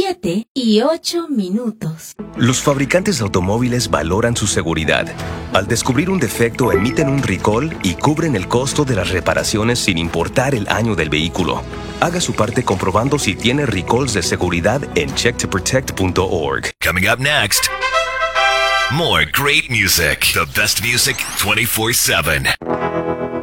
7:08. Los fabricantes de automóviles valoran su seguridad. Al descubrir un defecto, emiten un recall y cubren el costo de las reparaciones sin importar el año del vehículo. Haga su parte comprobando si tiene recalls de seguridad en checktoprotect.org. Coming up next, more great music. The best music 24/7.